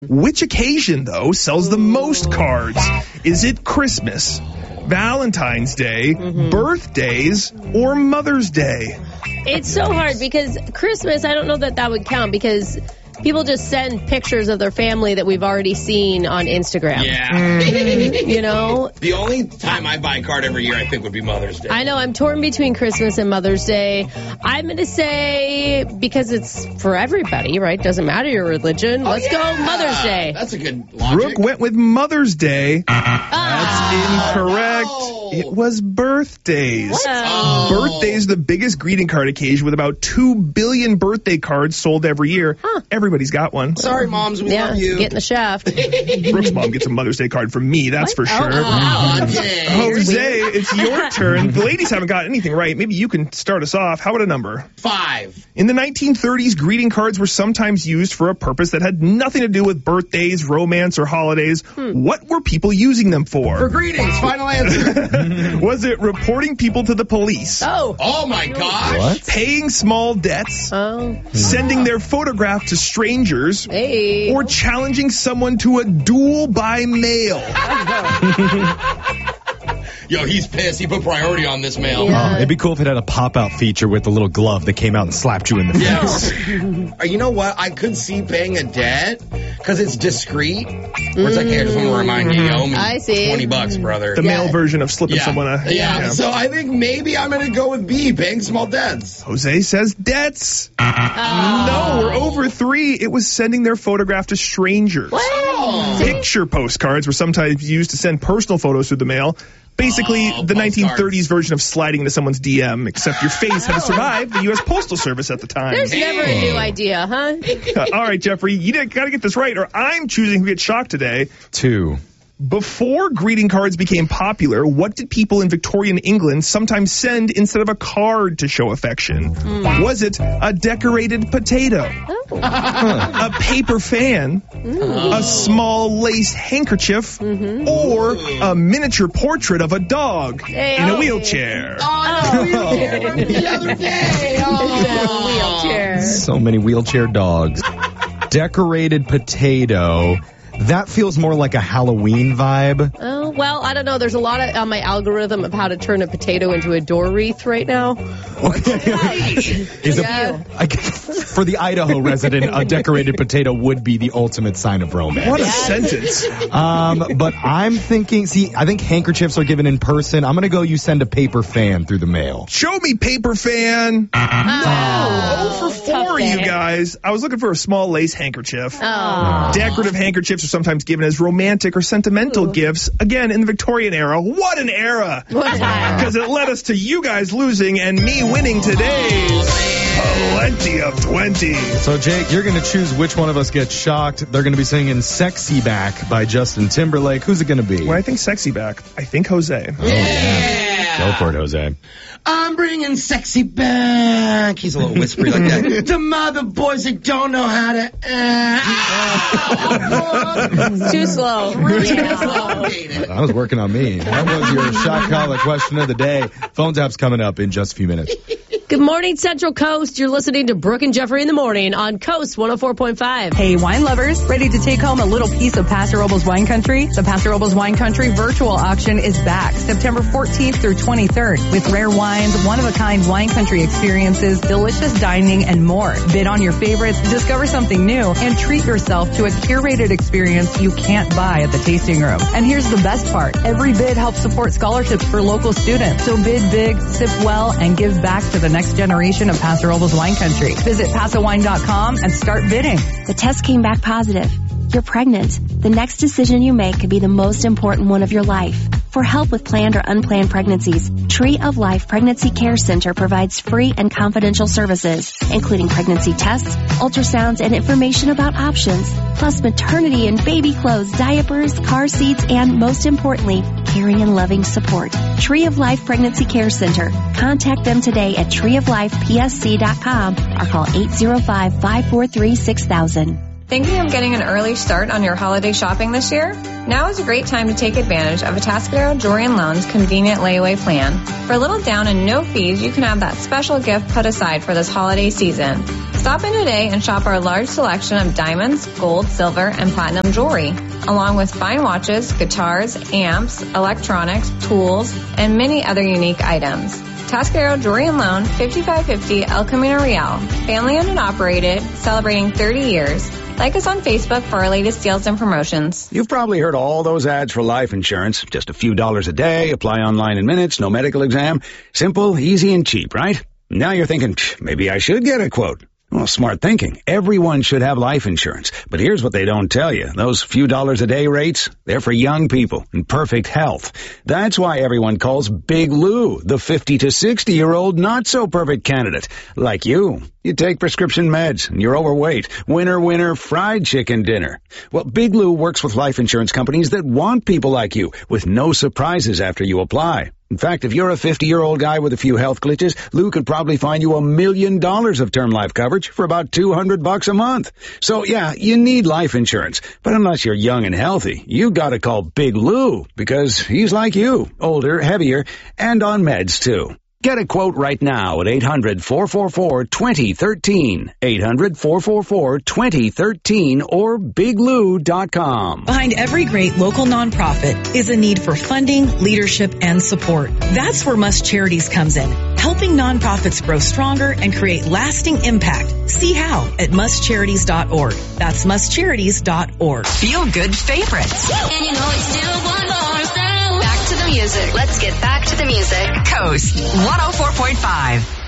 Which occasion, though, sells the most cards? Is it Christmas, Valentine's Day, birthdays, or Mother's Day? It's so hard because Christmas, I don't know that would count because people just send pictures of their family that we've already seen on Instagram. Yeah. You know? The only time I buy a card every year, I think, would be Mother's Day. I know. I'm torn between Christmas and Mother's Day. I'm going to say, because it's for everybody, right? Doesn't matter your religion. Let's go Mother's Day. That's a good logic. Brooke went with Mother's Day. That's incorrect. No. It was birthdays. Birthdays, the biggest greeting card occasion with about 2 billion birthday cards sold every year. Everybody's got one. Sorry, moms, we love you. Get in the shaft. Brooke's mom gets a Mother's Day card from me, that's for sure. Jose, it's your turn. The ladies haven't got anything right. Maybe you can start us off. How about a number? 5. In the 1930s, greeting cards were sometimes used for a purpose that had nothing to do with birthdays, romance, or holidays. What were people using them For for? greetings, final answer. Was it reporting people to the police? Oh, my gosh. Paying small debts? Sending their photograph to strangers? Hey. Or challenging someone to a duel by mail? Yo, he's pissed. He put priority on this mail. Yeah. It'd be cool if it had a pop-out feature with the little glove that came out and slapped you in the face. Yes. You know what? I could see paying a debt because it's discreet. Where it's like, hey, I just want to remind you, you owe me I see. $20, brother. The mail version of slipping someone a... Yeah. So I think maybe I'm going to go with B, paying small debts. Jose says debts. No, we're over 3. It was sending their photograph to strangers. Picture postcards were sometimes used to send personal photos through the mail. Basically, the 1930s version of sliding into someone's DM, except your face had to survive the U.S. Postal Service at the time. There's never a new idea, huh? All right, Jeffrey, you got to get this right, or I'm choosing who gets shocked today. 2. Before greeting cards became popular, what did people in Victorian England sometimes send instead of a card to show affection? Was it a decorated potato, a paper fan, a small lace handkerchief, or a miniature portrait of a dog in a wheelchair? The other day. Wheelchair. So many wheelchair dogs. Decorated potato. That feels more like a Halloween vibe. Oh, well, I don't know. There's a lot on my algorithm of how to turn a potato into a door wreath right now. Is for the Idaho resident, a decorated potato would be the ultimate sign of romance. What a sentence. But I'm thinking, I think handkerchiefs are given in person. I'm going to go you send a paper fan through the mail. Show me paper fan. No. 0 for 4, you guys. I was looking for a small lace handkerchief. Decorative handkerchiefs are sometimes given as romantic or sentimental gifts. Again, in the Victorian era. What an era. Because it led us to you guys losing and me winning today's Plenty of 20. So, Jake, you're going to choose which one of us gets shocked. They're going to be singing Sexy Back by Justin Timberlake. Who's it going to be? When I think sexy back, I think Jose. Go for it, Jose. I'm bringing sexy back. He's a little whispery like that. To mother boys that don't know how to. It's too slow. That was working on me. That was your shot collar question of the day. Phone tap's coming up in just a few minutes. Good morning, Central Coast. You're listening to Brooke and Jeffrey in the morning on Coast 104.5. Hey, wine lovers, ready to take home a little piece of Paso Robles wine country? The Paso Robles wine country virtual auction is back September 14th through 23rd with rare wines, one-of-a-kind wine country experiences, delicious dining, and more. Bid on your favorites, discover something new, and treat yourself to a curated experience you can't buy at the tasting room. And here's the best part. Every bid helps support scholarships for local students. So bid big, sip well, and give back to the next generation of Paso Robles wine country. Visit PasoWine.com and start bidding. The test came back positive. You're pregnant. The next decision you make could be the most important one of your life. For help with planned or unplanned pregnancies, Tree of Life Pregnancy Care Center provides free and confidential services, including pregnancy tests, ultrasounds, and information about options, plus maternity and baby clothes, diapers, car seats, and most importantly, caring and loving support. Tree of Life Pregnancy Care Center. Contact them today at treeoflifepsc.com or call 805-543-6000. Thinking of getting an early start on your holiday shopping this year? Now is a great time to take advantage of Atascadero Jewelry & Loan's convenient layaway plan. For a little down and no fees, you can have that special gift put aside for this holiday season. Stop in today and shop our large selection of diamonds, gold, silver, and platinum jewelry, along with fine watches, guitars, amps, electronics, tools, and many other unique items. Tascadero Jewelry and Loan, 5550 El Camino Real. Family owned and operated, celebrating 30 years. Like us on Facebook for our latest deals and promotions. You've probably heard all those ads for life insurance. Just a few dollars a day, apply online in minutes, no medical exam. Simple, easy, and cheap, right? Now you're thinking, maybe I should get a quote. Well, smart thinking. Everyone should have life insurance. But here's what they don't tell you. Those few dollars a day rates, they're for young people in perfect health. That's why everyone calls Big Lou the 50 to 60-year-old not-so-perfect candidate. Like you. You take prescription meds, and you're overweight. Winner, fried chicken dinner. Well, Big Lou works with life insurance companies that want people like you, with no surprises after you apply. In fact, if you're a 50-year-old guy with a few health glitches, Lou could probably find you $1 million of term life coverage for about $200 a month. So yeah, you need life insurance. But unless you're young and healthy, you gotta call Big Lou, because he's like you, older, heavier, and on meds too. Get a quote right now at 800-444-2013, 800-444-2013, or biglou.com. Behind every great local nonprofit is a need for funding, leadership, and support. That's where Must Charities comes in, helping nonprofits grow stronger and create lasting impact. See how at mustcharities.org. That's mustcharities.org. Feel good favorites. And you know it's still one more sound. Back to the music. Let's get back to the music. Coast 104.5.